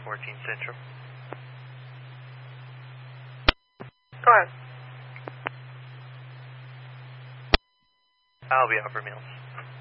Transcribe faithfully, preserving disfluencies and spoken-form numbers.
fourteen Central. Go ahead. I'll be out for meals.